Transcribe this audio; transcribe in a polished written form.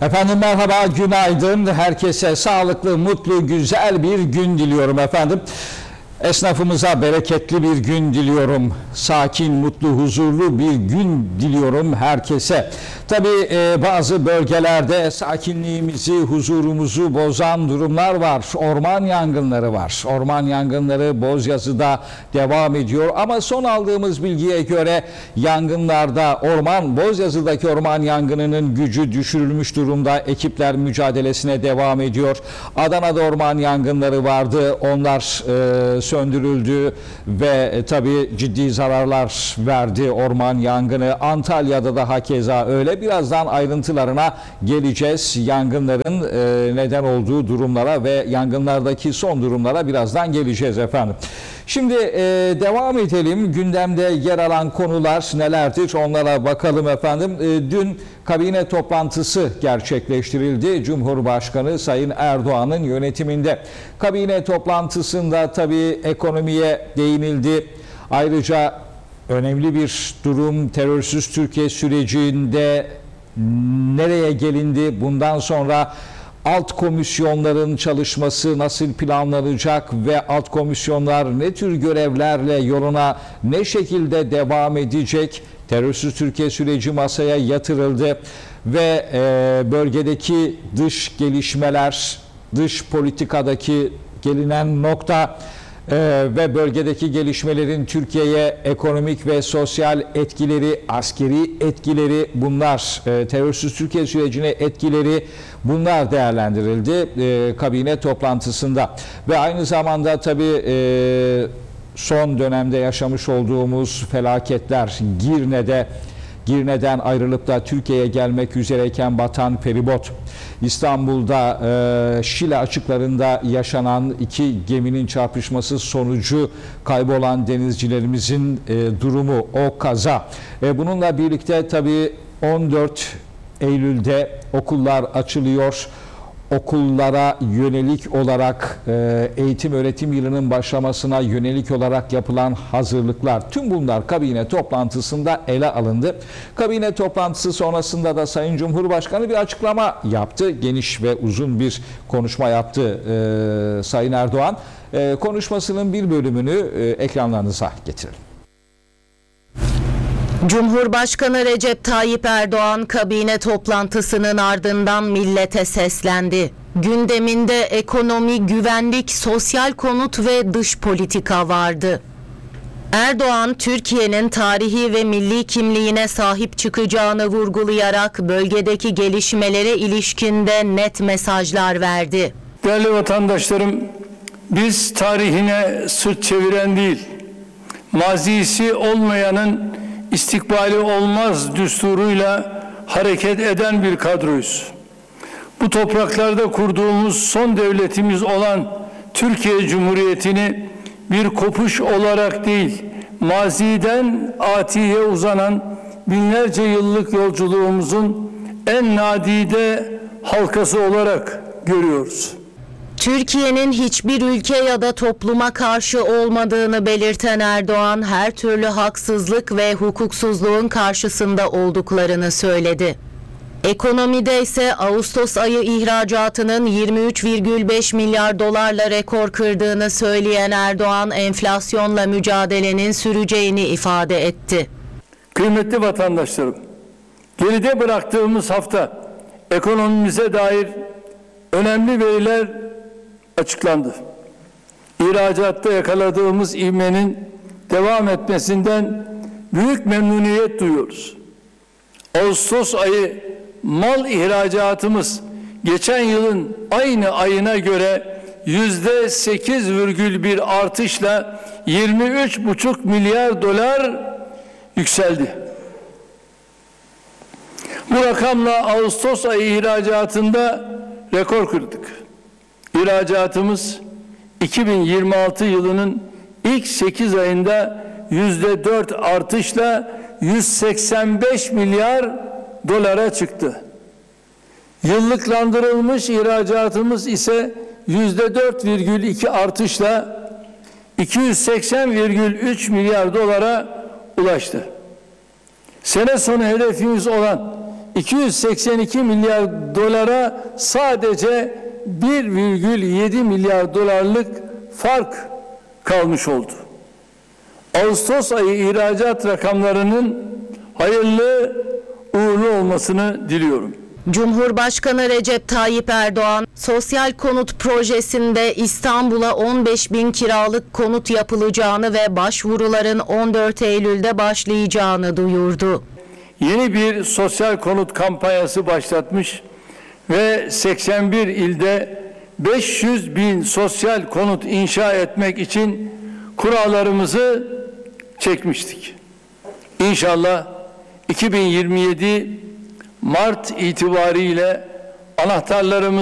Efendim merhaba, günaydın. Herkese sağlıklı, mutlu, güzel bir gün diliyorum efendim. Esnafımıza bereketli bir gün diliyorum. Sakin, mutlu, huzurlu bir gün diliyorum herkese. Tabii bazı bölgelerde sakinliğimizi, huzurumuzu bozan durumlar var. Orman yangınları var. Orman yangınları Bozyazı'da devam ediyor. Ama son aldığımız bilgiye göre yangınlarda Bozyazı'daki orman yangınının gücü düşürülmüş durumda. Ekipler mücadelesine devam ediyor. Adana'da orman yangınları vardı. Onlar söndürüldü ve tabii ciddi zararlar verdi orman yangını. Antalya'da da hakeza öyle. Birazdan ayrıntılarına geleceğiz. Yangınların neden olduğu durumlara ve yangınlardaki son durumlara birazdan geleceğiz efendim. Şimdi devam edelim. Gündemde yer alan konular nelerdir? Onlara bakalım efendim. Dün kabine toplantısı gerçekleştirildi. Cumhurbaşkanı Sayın Erdoğan'ın yönetiminde. Kabine toplantısında tabii ekonomiye değinildi. Ayrıca önemli bir durum, terörsüz Türkiye sürecinde nereye gelindi? Bundan sonra alt komisyonların çalışması nasıl planlanacak ve alt komisyonlar ne tür görevlerle yoluna ne şekilde devam edecek? Terörsüz Türkiye süreci masaya yatırıldı ve bölgedeki dış gelişmeler, dış politikadaki gelinen nokta ve bölgedeki gelişmelerin Türkiye'ye ekonomik ve sosyal etkileri, askeri etkileri, bunlar terörsüz Türkiye sürecine etkileri, bunlar değerlendirildi kabine toplantısında. Ve aynı zamanda tabii son dönemde yaşamış olduğumuz felaketler, Girne'den ayrılıp da Türkiye'ye gelmek üzereyken batan feribot, İstanbul'da Şile açıklarında yaşanan iki geminin çarpışması sonucu kaybolan denizcilerimizin durumu, o kaza. Bununla birlikte tabii 14 Eylül'de okullar açılıyor. Okullara yönelik olarak eğitim öğretim yılının başlamasına yönelik olarak yapılan hazırlıklar, tüm bunlar kabine toplantısında ele alındı. Kabine toplantısı sonrasında da Sayın Cumhurbaşkanı bir açıklama yaptı. Geniş ve uzun bir konuşma yaptı Sayın Erdoğan. Konuşmasının bir bölümünü ekranlarınıza getirelim. Cumhurbaşkanı Recep Tayyip Erdoğan kabine toplantısının ardından millete seslendi. Gündeminde ekonomi, güvenlik, sosyal konut ve dış politika vardı. Erdoğan, Türkiye'nin tarihi ve milli kimliğine sahip çıkacağını vurgulayarak bölgedeki gelişmelere ilişkinde net mesajlar verdi. Değerli vatandaşlarım, biz tarihine sırt çeviren değil, mazisi olmayanın istikbali olmaz düsturuyla hareket eden bir kadroyuz. Bu topraklarda kurduğumuz son devletimiz olan Türkiye Cumhuriyeti'ni bir kopuş olarak değil, maziden atiye uzanan binlerce yıllık yolculuğumuzun en nadide halkası olarak görüyoruz. Türkiye'nin hiçbir ülke ya da topluma karşı olmadığını belirten Erdoğan, her türlü haksızlık ve hukuksuzluğun karşısında olduklarını söyledi. Ekonomide ise Ağustos ayı ihracatının 23,5 milyar dolarla rekor kırdığını söyleyen Erdoğan, enflasyonla mücadelenin süreceğini ifade etti. Kıymetli vatandaşlarım, geride bıraktığımız hafta ekonomimize dair önemli veriler açıklandı. İhracatta yakaladığımız ivmenin devam etmesinden büyük memnuniyet duyuyoruz. Ağustos ayı mal ihracatımız geçen yılın aynı ayına göre %8,1 artışla 23,5 milyar dolar yükseldi. Bu rakamla Ağustos ayı ihracatında rekor kırdık. İhracatımız 2026 yılının ilk 8 ayında %4 artışla 185 milyar dolara çıktı. Yıllıklandırılmış ihracatımız ise %4,2 artışla 280,3 milyar dolara ulaştı. Sene sonu hedefimiz olan 282 milyar dolara sadece 1,7 milyar dolarlık fark kalmış oldu. Ağustos ayı ihracat rakamlarının hayırlı uğurlu olmasını diliyorum. Cumhurbaşkanı Recep Tayyip Erdoğan, sosyal konut projesinde İstanbul'a 15.000 kiralık konut yapılacağını ve başvuruların 14 Eylül'de başlayacağını duyurdu. Yeni bir sosyal konut kampanyası başlatmış ve 81 ilde 500.000 sosyal konut inşa etmek için kurallarımızı çekmiştik. İnşallah 2027 Mart itibariyle anahtarlarımız